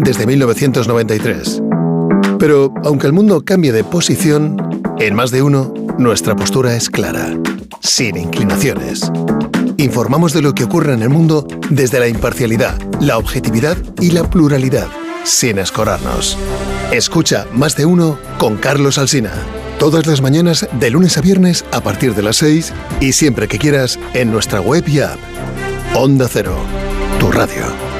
desde 1993. Pero aunque el mundo cambie de posición, en Más de Uno, nuestra postura es clara, sin inclinaciones. Informamos de lo que ocurre en el mundo desde la imparcialidad, la objetividad y la pluralidad, sin escorarnos. Escucha Más de Uno con Carlos Alsina. Todas las mañanas, de lunes a viernes, a partir de las 6 y siempre que quieras, en nuestra web y app. Onda Cero, tu radio.